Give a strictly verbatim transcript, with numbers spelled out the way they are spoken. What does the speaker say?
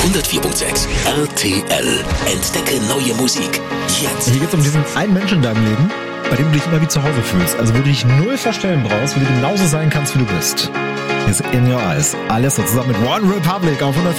hundertvier Komma sechs R T L. Entdecke neue Musik. Jetzt. Hier geht es um diesen einen Menschen in deinem Leben, bei dem du dich immer wie zu Hause fühlst. Also wo du dich null verstellen brauchst, wo du genauso sein kannst, wie du bist. Hier ist In Your Eyes. Alles zusammen mit One Republic auf hundert